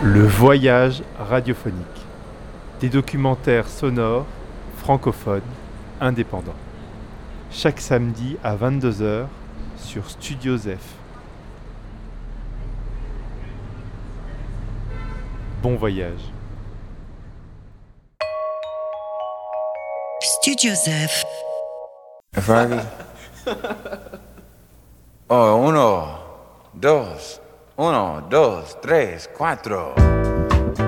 Le voyage radiophonique. Des documentaires sonores, francophones, indépendants. Chaque samedi à 22h sur Studio Zef. Bon voyage. Studio Zef. Fabi. Oh, uno, dos, tres, cuatro.